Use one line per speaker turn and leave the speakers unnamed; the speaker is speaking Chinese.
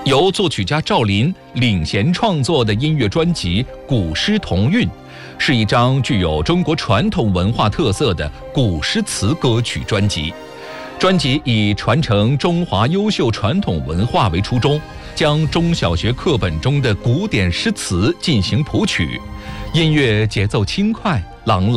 由作曲家赵琳领衔创作的音乐专辑《古诗同韵》，是一张具有中国传统文化特色的古诗词歌曲专辑。专辑以传承中华优秀传统文化为初衷，将中小学课本中的古典诗词进行谱曲，音乐节奏轻快，朗朗